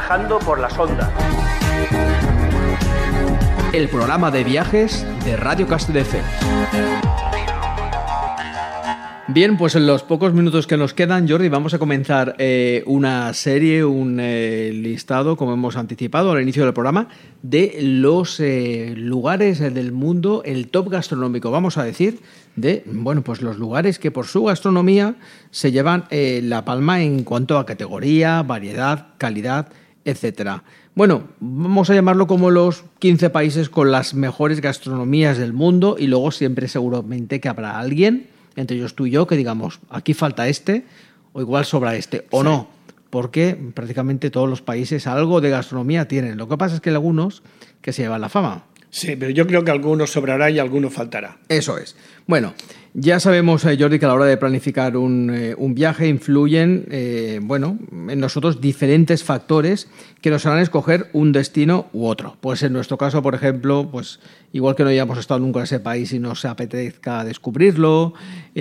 viajando por las ondas. El programa de viajes de Radio Castelldefels. Bien, pues en los pocos minutos que nos quedan, Jordi, vamos a comenzar una serie, un listado, como hemos anticipado al inicio del programa, de los lugares del mundo, el top gastronómico, vamos a decir, de pues los lugares que por su gastronomía se llevan la palma en cuanto a categoría, variedad, calidad, etcétera. Bueno, vamos a llamarlo como los 15 países con las mejores gastronomías del mundo, y luego siempre seguramente que habrá alguien, entre ellos tú y yo, que digamos, aquí falta este, o igual sobra este, o no, porque prácticamente todos los países algo de gastronomía tienen. Lo que pasa es que hay algunos que se llevan la fama. Sí, pero yo creo que algunos sobrará y algunos faltará. Eso es. Bueno, ya sabemos, Jordi, que a la hora de planificar un viaje influyen, en nosotros diferentes factores que nos harán escoger un destino u otro. Pues en nuestro caso, por ejemplo, pues igual que no hayamos estado nunca en ese país y nos apetezca descubrirlo,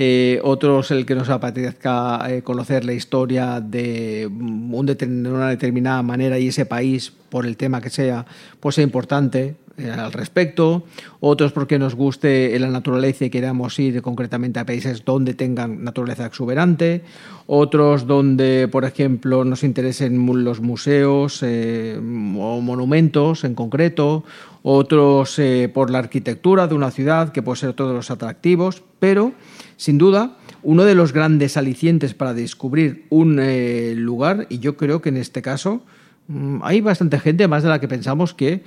otros el que nos apetezca conocer la historia de una determinada manera y ese país, por el tema que sea, pues sea importante al respecto, otros porque nos guste la naturaleza y queramos ir concretamente a países donde tengan naturaleza exuberante, otros donde, por ejemplo, nos interesen los museos o monumentos en concreto, otros por la arquitectura de una ciudad, que puede ser todos los atractivos, pero sin duda uno de los grandes alicientes para descubrir un lugar, y yo creo que en este caso hay bastante gente, más de la que pensamos, que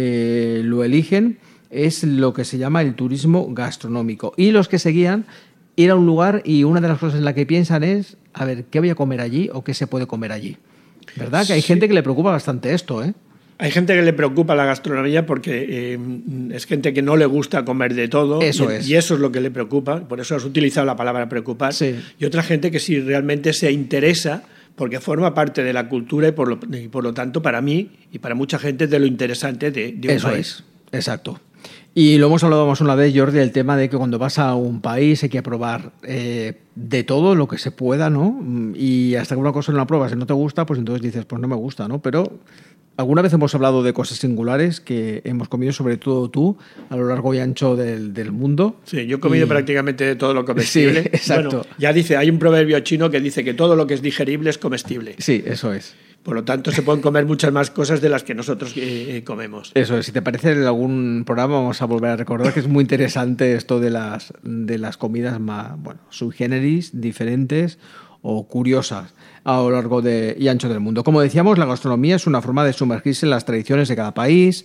lo eligen, es lo que se llama el turismo gastronómico. Y los que se guían, ir a un lugar y una de las cosas en la que piensan es, a ver, ¿qué voy a comer allí o qué se puede comer allí? ¿Verdad? Que hay gente que le preocupa bastante esto, ¿eh? Hay gente que le preocupa la gastronomía porque es gente que no le gusta comer de todo. Eso es. Y eso es lo que le preocupa. Por eso has utilizado la palabra preocupar. Sí. Y otra gente que sí realmente se interesa, porque forma parte de la cultura y por lo tanto para mí y para mucha gente de lo interesante de un eso país. Eso es, exacto. Y lo hemos hablado más una vez, Jordi, el tema de que cuando vas a un país hay que probar de todo lo que se pueda, ¿no? Y hasta que una cosa no la pruebas y no te gusta, pues entonces dices, pues no me gusta, ¿no? Pero alguna vez hemos hablado de cosas singulares que hemos comido, sobre todo tú, a lo largo y ancho del mundo. Sí, yo he comido prácticamente de todo lo comestible. Sí, exacto. Bueno, ya dice, hay un proverbio chino que dice que todo lo que es digerible es comestible. Sí, eso es. Por lo tanto, se pueden comer muchas más cosas de las que nosotros comemos. Eso es. Si te parece, en algún programa vamos a volver a recordar que es muy interesante esto de las comidas más, sui generis, diferentes o curiosas a lo largo y ancho del mundo. Como decíamos, la gastronomía es una forma de sumergirse en las tradiciones de cada país.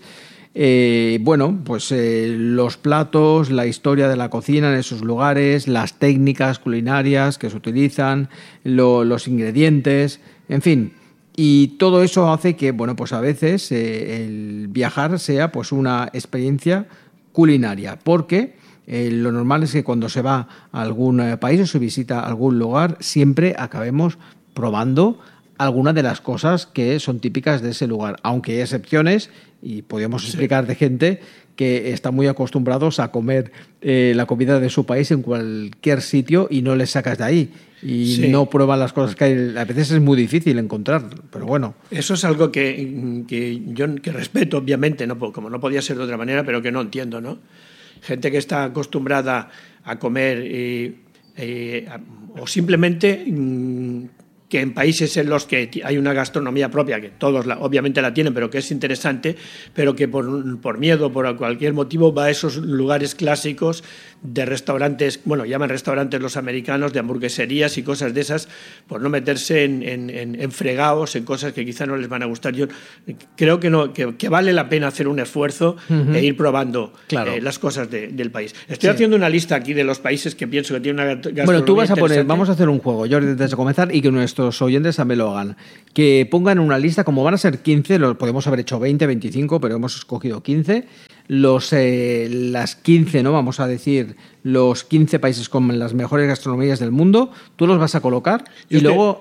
Los platos, la historia de la cocina en esos lugares, las técnicas culinarias que se utilizan, los ingredientes, en fin. Y todo eso hace que, a veces el viajar sea pues una experiencia culinaria, porque lo normal es que cuando se va a algún país o se visita algún lugar, siempre acabemos probando alguna de las cosas que son típicas de ese lugar, aunque hay excepciones, y podríamos explicar de gente que están muy acostumbrados a comer la comida de su país en cualquier sitio y no les sacas de ahí. Y no prueban las cosas que hay. A veces es muy difícil encontrar, pero bueno. Eso es algo que yo respeto, obviamente, ¿no? Como no podía ser de otra manera, pero que no entiendo, ¿no? Gente que está acostumbrada a comer o simplemente que en países en los que hay una gastronomía propia, que todos obviamente la tienen, pero que es interesante, pero que por miedo, por cualquier motivo, va a esos lugares clásicos de restaurantes, llaman restaurantes los americanos, de hamburgueserías y cosas de esas, por no meterse en fregados, en cosas que quizá no les van a gustar. Yo creo que vale la pena hacer un esfuerzo e ir probando las cosas del país. Estoy haciendo una lista aquí de los países que pienso que tienen una gastronomía. Bueno, tú vas a poner, vamos a hacer un juego, Jordi, antes de comenzar, y que nuestros oyentes también lo hagan. Que pongan una lista, como van a ser 15, lo podemos haber hecho 20, 25, pero hemos escogido 15. Las 15, ¿no? Vamos a decir, los 15 países con las mejores gastronomías del mundo, tú los vas a colocar y luego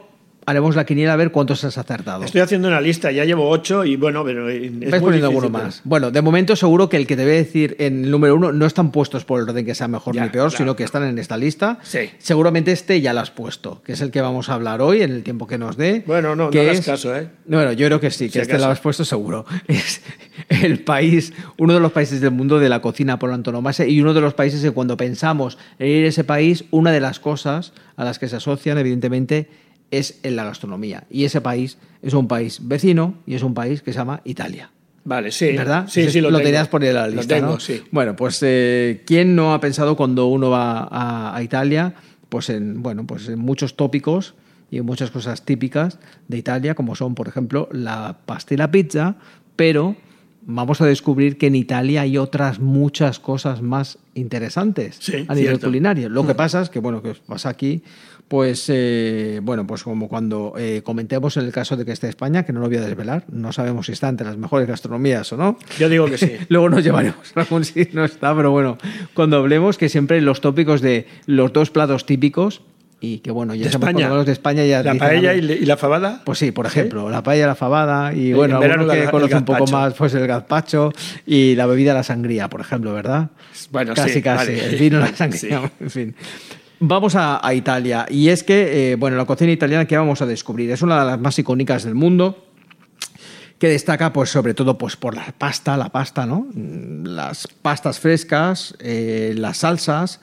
haremos la quiniela a ver cuántos has acertado. Estoy haciendo una lista, ya llevo 8 y bueno, pero ¿Ves poniendo alguno más? Bueno, de momento seguro que el que te voy a decir en el número 1 no están puestos por el orden que sea mejor ni peor, sino que están en esta lista. Sí. Seguramente este ya lo has puesto, que es el que vamos a hablar hoy en el tiempo que nos dé. Bueno, no hagas caso, ¿eh? Bueno, yo creo que sí, que este lo has puesto seguro. Es el país, uno de los países del mundo de la cocina por antonomasia y uno de los países que cuando pensamos en ir a ese país, una de las cosas a las que se asocian, evidentemente, es en la gastronomía. Y ese país es un país vecino y es un país que se llama Italia. Vale, sí. ¿Verdad? Sí, sí, lo tenías por ahí en la lista, lo tengo, ¿no? sí. Bueno, pues ¿quién no ha pensado cuando uno va a Italia pues en muchos tópicos y en muchas cosas típicas de Italia, como son, por ejemplo, la pasta y la pizza, pero vamos a descubrir que en Italia hay otras muchas cosas más interesantes a nivel culinario. Lo que pasa es que, que pasa aquí, pues como cuando comentemos en el caso de que esté España, que no lo voy a desvelar, no sabemos si está entre las mejores gastronomías o no. Yo digo que sí. Luego nos llevaremos algún si no está, pero bueno, cuando hablemos que siempre los tópicos de los dos platos típicos, y que bueno, ya sabemos por lo menos de España ya la paella y la fabada. Pues sí, por ejemplo, la paella y la fabada, y bueno, alguno que conoce un poco más, pues el gazpacho y la bebida la sangría, por ejemplo, ¿verdad? Bueno, casi, vale. el vino, la sangría, en fin. Vamos a Italia, y es que, la cocina italiana que vamos a descubrir es una de las más icónicas del mundo, que destaca pues sobre todo pues por la pasta, ¿no? Las pastas frescas, las salsas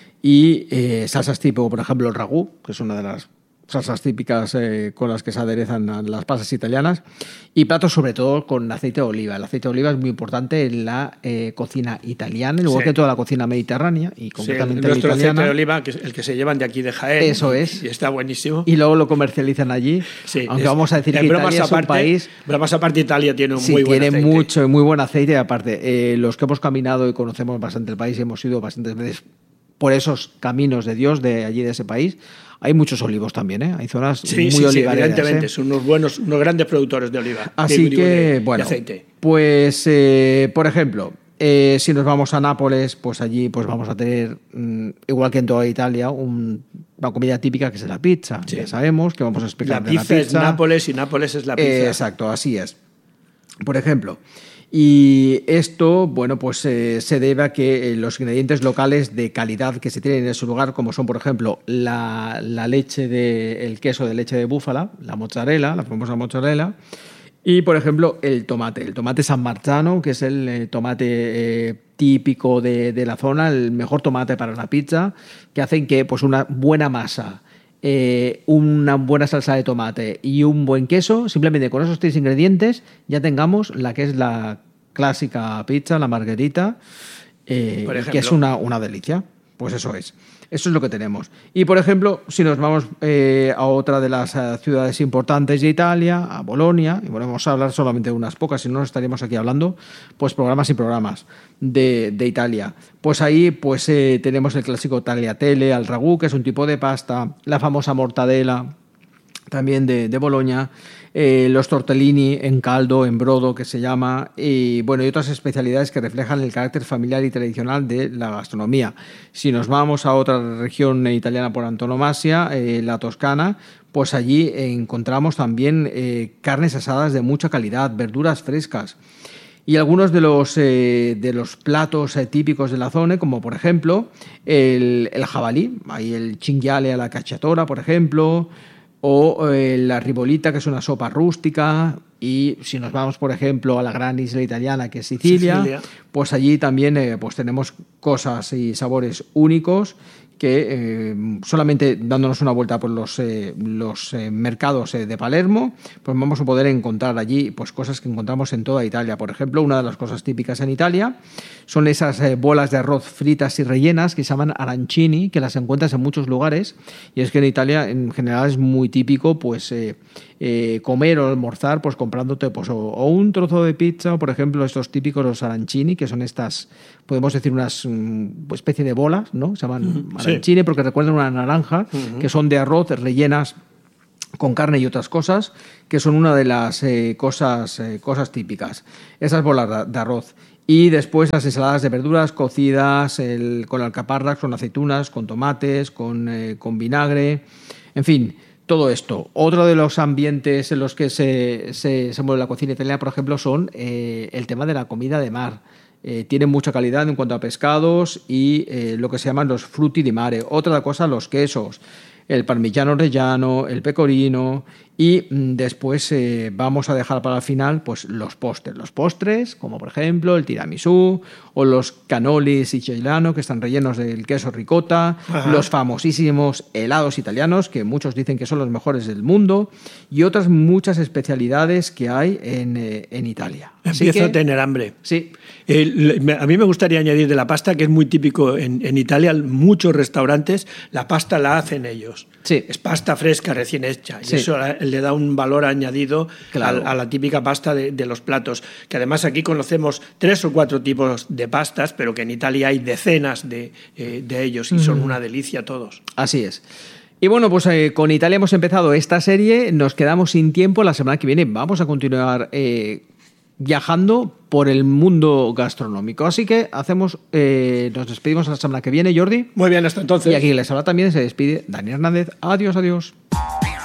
y salsas tipo, por ejemplo, el ragú, que es una de las salsas típicas con las que se aderezan las pastas italianas, y platos sobre todo con aceite de oliva. El aceite de oliva es muy importante en la cocina italiana, igual que en toda la cocina mediterránea y concretamente nuestro la italiana. Aceite de oliva, que es el que se llevan de aquí de Jaén. Eso es. Y está buenísimo. Y luego lo comercializan allí. Sí, aunque vamos a decir que Italia es un país... Bromas aparte, Italia tiene un muy buen aceite. Tiene mucho y muy buen aceite. Y aparte, los que hemos caminado y conocemos bastante el país y hemos ido bastantes veces por esos caminos de Dios de allí, de ese país, hay muchos olivos también, ¿eh? Hay zonas muy olivareras. Evidentemente, son unos grandes productores de oliva. Así de aceite. Pues, por ejemplo, si nos vamos a Nápoles, pues allí pues vamos a tener, igual que en toda Italia, una comida típica que es la pizza. Sí. Ya sabemos que vamos a explicar la pizza es Nápoles y Nápoles es la pizza. Exacto, así es. Por ejemplo... Y esto, pues se debe a que los ingredientes locales de calidad que se tienen en ese lugar, como son, por ejemplo, la leche el queso de leche de búfala, la mozzarella, la famosa mozzarella, y, por ejemplo, el tomate San Marzano, que es el tomate típico de la zona, el mejor tomate para la pizza, que hacen que pues una buena masa, una buena salsa de tomate y un buen queso, simplemente con esos 3 ingredientes ya tengamos la que es la clásica pizza, la margherita, que es una delicia. Pues eso es lo que tenemos. Y por ejemplo, si nos vamos a otra de las ciudades importantes de Italia, a Bolonia, y vamos a hablar solamente de unas pocas, si no estaríamos aquí hablando pues programas y programas de Italia. Pues ahí pues tenemos el clásico tagliatelle al ragù, que es un tipo de pasta, la famosa mortadela también de Bolonia, los tortellini en caldo, en brodo, que se llama, y otras especialidades que reflejan el carácter familiar y tradicional de la gastronomía. Si nos vamos a otra región italiana por antonomasia, la Toscana, pues allí encontramos también carnes asadas de mucha calidad, verduras frescas. Y algunos de los platos típicos de la zona, como por ejemplo el jabalí, hay el cinghiale a la cacciatora, por ejemplo, o la ribolita, que es una sopa rústica. Y si nos vamos, por ejemplo, a la gran isla italiana, que es Sicilia. Pues allí también pues tenemos cosas y sabores únicos que solamente dándonos una vuelta por los mercados de Palermo, pues vamos a poder encontrar allí pues cosas que encontramos en toda Italia. Por ejemplo, una de las cosas típicas en Italia son esas bolas de arroz fritas y rellenas que se llaman arancini, que las encuentras en muchos lugares, y es que en Italia en general es muy típico pues comer o almorzar pues comprándote pues o un trozo de pizza, o por ejemplo estos típicos los arancini, que son estas, podemos decir, unas especie de bolas, ¿no? Se llaman arancini porque recuerdan una naranja, que son de arroz rellenas con carne y otras cosas, que son una de las cosas típicas, esas bolas de arroz. Y después las ensaladas de verduras cocidas con alcaparras, con aceitunas, con tomates, con vinagre, en fin, todo esto. Otro de los ambientes en los que se mueve la cocina italiana, por ejemplo, son el tema de la comida de mar. Tienen mucha calidad en cuanto a pescados y lo que se llaman los frutti di mare. Otra cosa, los quesos, el parmigiano reggiano, el pecorino, y después vamos a dejar para el final pues los postres. Los postres, como por ejemplo el tiramisú o los cannoli siciliano, que están rellenos del queso ricota, los famosísimos helados italianos, que muchos dicen que son los mejores del mundo, y otras muchas especialidades que hay en Italia. Empiezo a tener hambre. Sí. A mí me gustaría añadir de la pasta, que es muy típico en Italia, muchos restaurantes, la pasta la hacen ellos. Sí. Es pasta fresca, recién hecha, Sí. y eso le da un valor añadido Claro. a la típica pasta de los platos. Que además aquí conocemos 3 o 4 tipos de pastas, pero que en Italia hay decenas de ellos y son una delicia todos. Así es. Y bueno, pues con Italia hemos empezado esta serie, nos quedamos sin tiempo. La semana que viene vamos a continuar viajando por el mundo gastronómico. Así que nos despedimos la semana que viene, Jordi. Muy bien, hasta entonces. Y aquí les habla también, se despide Dani Hernández. Adiós, adiós.